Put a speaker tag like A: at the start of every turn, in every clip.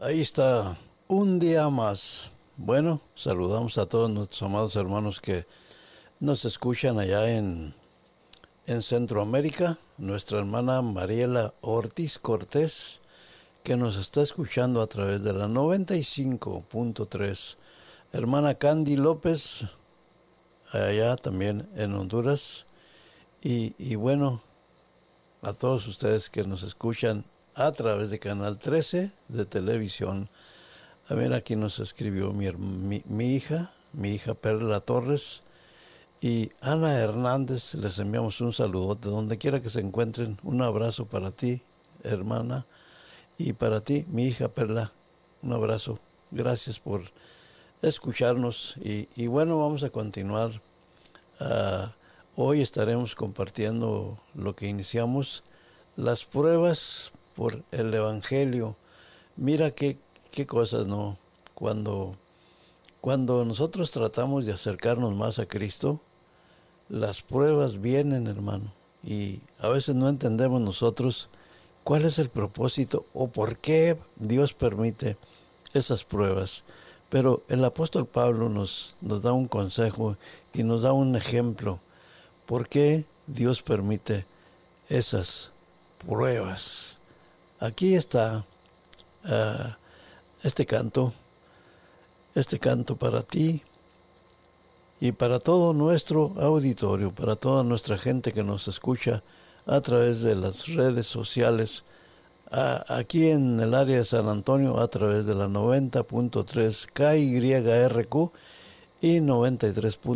A: Ahí está, un día más. Bueno, saludamos a todos nuestros amados hermanos que nos escuchan allá en Centroamérica. Nuestra hermana Mariela Ortiz Cortés, que nos está escuchando a través de la 95.3. Hermana Candy López, allá también en Honduras. Y bueno, a todos ustedes que nos escuchan a través de Canal 13 de televisión. A ver, aquí nos escribió mi hija Perla Torres y Ana Hernández. Les enviamos un saludote donde quiera que se encuentren. Un abrazo para ti, hermana, y para ti, mi hija Perla. Un abrazo. Gracias por escucharnos. Y bueno, vamos a continuar. Uh, Hoy estaremos compartiendo lo que iniciamos, las pruebas por el Evangelio. Mira qué cosas, ¿no? Cuando, cuando nosotros tratamos de acercarnos más a Cristo, las pruebas vienen, hermano. Y a veces no entendemos nosotros cuál es el propósito o por qué Dios permite esas pruebas. Pero el apóstol Pablo nos da un consejo y nos da un ejemplo. ¿Por qué Dios permite esas pruebas? Aquí está uh, este canto. Este canto para ti y para todo nuestro auditorio, para toda nuestra gente que nos escucha a través de las redes sociales, aquí en el área de San Antonio a través de la 90.3 KYRQ y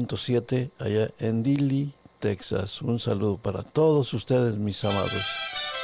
A: 93.7 allá en Dilley, Texas. Un saludo para todos ustedes, mis amados.